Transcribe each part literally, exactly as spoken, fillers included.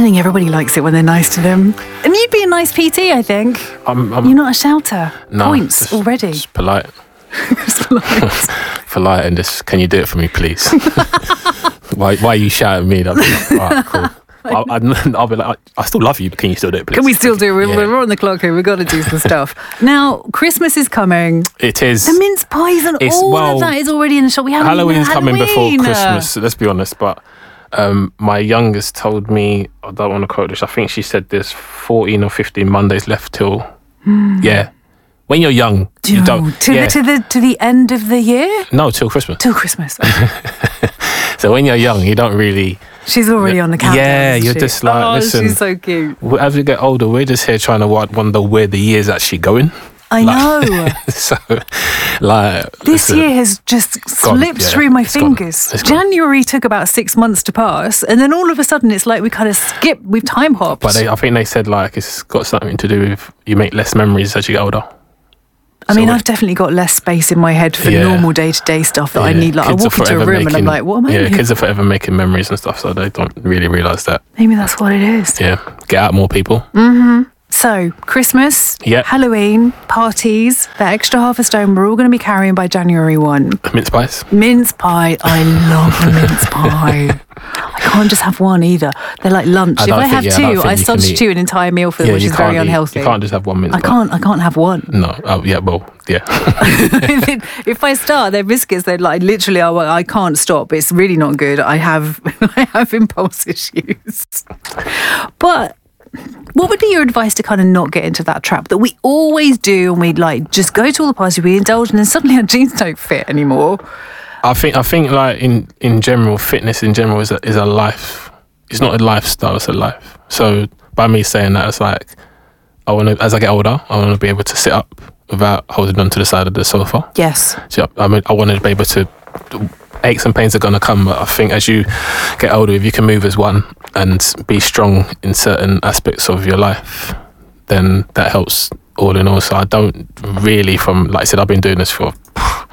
I think everybody likes it when they're nice to them. And you'd be a nice P T, I think. I'm, I'm, You're not a shouter. no, Points just, already. Just polite. Just polite. polite and just, can you do it for me, please? why, why are you shouting at me? I'll be like, all right, cool. I'll, I'll, I'll be like, I still love you, but can you still do it, please? Can we still do it? We're, Yeah. we're on the clock here. We've got to do some stuff. Now, Christmas is coming. It is. The mince pies and It's- all well, of that is already in the shop. We haven't Halloween's even coming before Halloween. Christmas, let's be honest, but um, my youngest told me, I don't want to quote this, I think she said there's fourteen or fifteen Mondays left till, yeah. When you're young, Do you don't, to, yeah. the, to the to the end of the year? no, till Christmas. Till Christmas. So when you're young, you don't really, She's already on the countdown. Yeah, isn't you're she? just like, oh, listen. she's so cute. as we get older, we're just here trying to wa- wonder where the year's actually going. I Like- know. So, like, This listen, year has just gone, slipped yeah, through my it's gone, fingers. it's gone. January took about six months to pass, and then all of a sudden it's like we kind of skipped, we've time hopped. But they, I think they said like it's got something to do with you make less memories as you get older. I mean, So- I've definitely got less space in my head for Yeah. normal day-to-day stuff that I Yeah, need. Like, I kids are walk into a room forever and I'm making- like, what am I Yeah, doing? kids are forever making memories and stuff, so they don't really realise that. Maybe that's what it is. Yeah, get out more people. So, Christmas, Yep. Halloween, parties, that extra half a stone we're all going to be carrying by January first. Mince pies. Mince pie. I love a mince pie. I can't just have one either. They're like lunch. I If don't I think- have yeah, I don't two, think I you can substitute eat- an entire meal for them, Yeah, which you is can't very eat- unhealthy. You can't just have one mince I pie. can't. I can't have one. No. Oh, yeah. Well, yeah. if, if I start their biscuits, they're like literally, I, I can't stop. It's really not good. I have, I have impulse issues. But what would be your advice to kind of not get into that trap that we always do, and we like just go to all the parties, we indulge, and then suddenly our jeans don't fit anymore? I think. I think like in in general, fitness in general is a is a life. It's not a lifestyle. It's a life. So by me saying that, it's like I want to. As I get older, I want to be able to sit up without holding on to the side of the sofa. Yes. So I mean, I want to be able to. Aches and pains are going to come, but I think as you get older, if you can move as one and be strong in certain aspects of your life, then that helps all in all. So I don't really, from like I said, I've been doing this for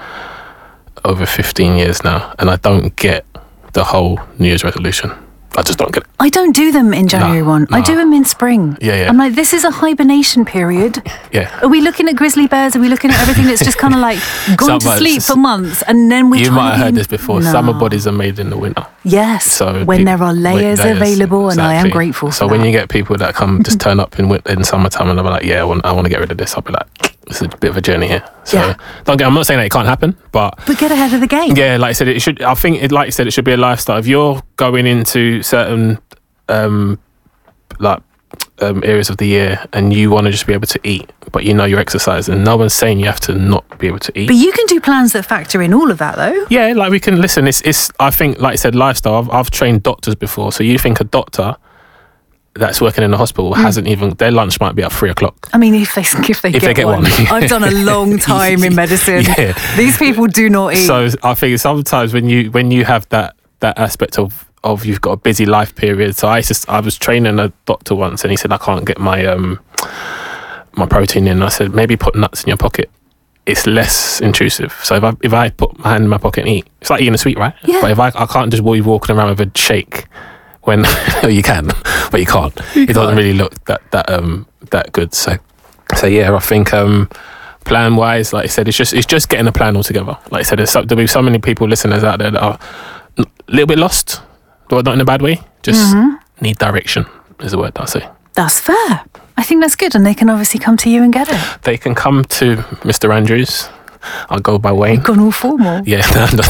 over fifteen years now, and I don't get the whole New Year's resolution. I just don't get it. I don't do them in January No, first. I no. do them in spring. Yeah, yeah. I'm like, this is a hibernation period. Yeah. Are we looking at grizzly bears? Are we looking at everything that's just kind of like gone to Some- sleep for months, and then we You try might have to heard be- this before. No. Summer bodies are made in the winter. Yes, So when peop- there are layers, layers, available, and I am exactly. grateful for So that. when you get people that come just turn up in win- in summertime and they're like, yeah, I want, I want to get rid of this, I'll be like, it's a bit of a journey here. So Yeah. don't get. I'm not saying that it can't happen, but But get ahead of the game. yeah, like I said, it should. I think it, like I said, it should be a lifestyle. If you're going into certain um, like um, areas of the year and you want to just be able to eat, but you know you're exercising, no one's saying you have to not be able to eat. But you can do plans that factor in all of that, though. Yeah, like we can listen. It's, it's. I think, like I said, lifestyle. I've, I've trained doctors before, so you think a doctor that's working in the hospital hasn't even their lunch might be at three o'clock. I mean, if they if they, If get, they get one. one. I've done a long time in medicine. Yeah. These people do not eat. So I think sometimes when you when you have that that aspect of of you've got a busy life period. So I just I was training a doctor once, and he said I can't get my um my protein in. I said maybe put nuts in your pocket. It's less intrusive. So if I if I put my hand in my pocket and eat, it's like eating a sweet, right? Yeah. But if I I can't just be walking around with a shake when you can, but you can't. It doesn't really look that that um that good. So so yeah, I think um plan wise, like I said, it's just it's just getting a plan all together. Like I said, there's so, there'll be so many people listeners out there that are a little bit lost, but not in a bad way. Just need direction is the word I say. That's fair. I think that's good, and they can obviously come to you and get it. They can come to Mister Andrews. I'll go by Wayne. Gone all formal. Yeah, no,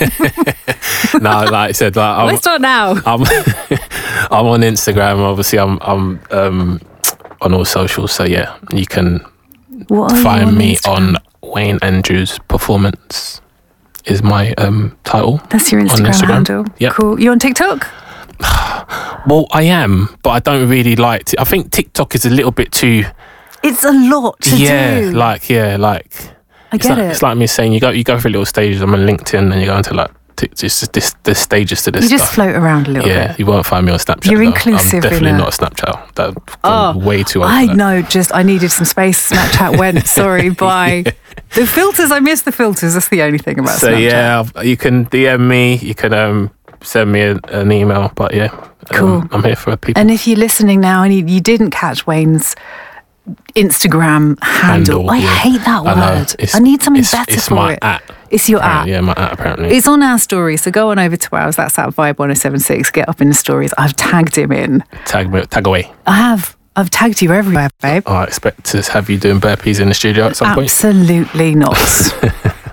no. No, like I said, like, I'm, Let's start now. I'm, I'm on Instagram. Obviously, I'm, I'm um, on all socials. So yeah, you can What are you find on me Instagram? on Wayne Andrews Performance. Is my um, title. That's your on Instagram, Instagram. handle. Yep. Cool. You on TikTok? Well, I am, but I don't really like. T- I think TikTok is a little bit too. It's a lot to yeah, do. like yeah, like. I It's get like, it. it's like me saying you go you go through little stages. I'm on LinkedIn, and you go into like t- just this this stages to this you stuff. just float around a little Yeah, bit. you won't find me on Snapchat. You're though. inclusive I'm in definitely that. not a Snapchat. That's Oh, way too old. I for that. know. Just I needed some space. Snapchat went. Sorry, bye. The filters. I miss the filters. That's the only thing about So Snapchat. yeah, you can D M me. You can um, send me a, an email. But yeah, Cool. um, I'm here for people. And if you're listening now and you, you didn't catch Wayne's Instagram handle, Handle, I yeah. hate that I know. word. It's- I need something it's- better it's for my it. at. It's your Apparently, app. Yeah, my at apparently. It's on our story, so go on over to ours. That's at Vibe one oh seven six. Get up in the stories. I've tagged him in. tag me, tag away. I have. I've tagged you everywhere, babe. I expect to have you doing burpees in the studio at some point. Absolutely not.